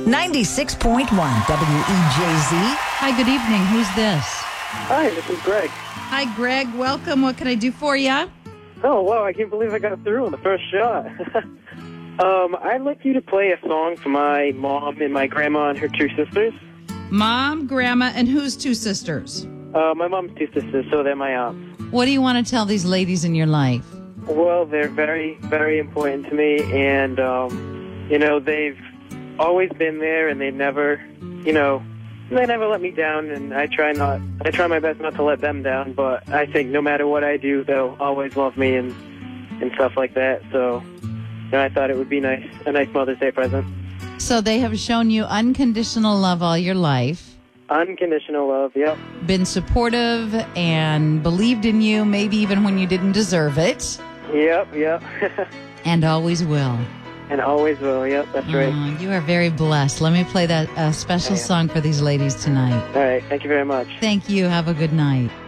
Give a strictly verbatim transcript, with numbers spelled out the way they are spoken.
ninety-six point one W E J Z. Hi, good evening. Who's this? Hi, this is Greg. Hi, Greg. Welcome. What can I do for you? Oh, wow, I can't believe I got through on the first shot. um, I'd like you to play a song for my mom and my grandma and her two sisters. Mom, grandma, and whose two sisters? Uh, my mom's two sisters, so they're my aunts. What do you want to tell these ladies in your life? Well, they're very, very important to me, and, um, you know, they've always been there, and they never, you know, they never let me down, and I try not, I try my best not to let them down, but I think no matter what I do, they'll always love me and, and stuff like that, so, you know, I thought it would be nice, a nice Mother's Day present. So they have shown you unconditional love all your life. Unconditional love, yep. Been supportive and believed in you, maybe even when you didn't deserve it. Yep, yep. And always will. And always will, yep, that's right. Oh, you are very blessed. Let me play that uh, special Yeah. song for these ladies tonight. All right, thank you very much. Thank you. Have a good night.